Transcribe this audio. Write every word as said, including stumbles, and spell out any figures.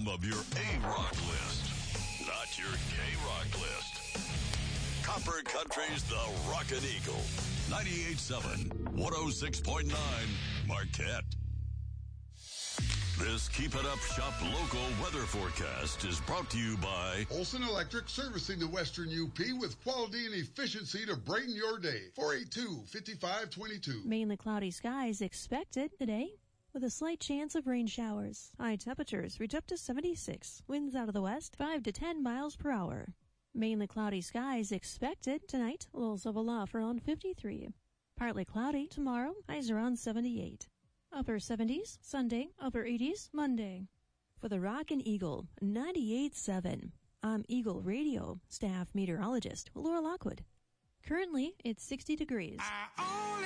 bottom of your A-Rock list, not your K-Rock list. Copper Country's The Rockin' Eagle. ninety-eight point seven, one oh six point nine, Marquette. This Keep It Up Shop local weather forecast is brought to you by Olson Electric, servicing the Western U P with quality and efficiency to brighten your day. four eight two, five five two two. Mainly cloudy skies expected today, with a slight chance of rain showers. High temperatures reach up to seventy-six. Winds out of the west, five to ten miles per hour. Mainly cloudy skies expected tonight. Lows of aloft around fifty-three. Partly cloudy tomorrow. Highs around seventy-eight. Upper seventies Sunday. Upper eighties Monday. For the Rockin' Eagle ninety-eight point seven, I'm Eagle Radio staff meteorologist Laura Lockwood. Currently, it's sixty degrees. I only